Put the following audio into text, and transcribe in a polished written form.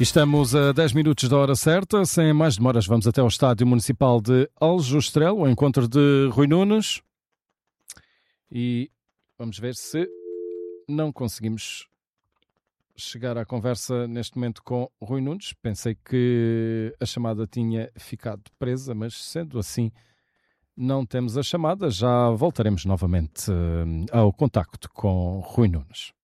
Estamos a 10 minutos da hora certa. Sem mais demoras, vamos até ao Estádio Municipal de Aljustrel, o encontro de Rui Nunes. E vamos ver se não conseguimos chegar à conversa neste momento com Rui Nunes. Pensei que a chamada tinha ficado presa, mas sendo assim, não temos a chamada. Já voltaremos novamente ao contacto com Rui Nunes.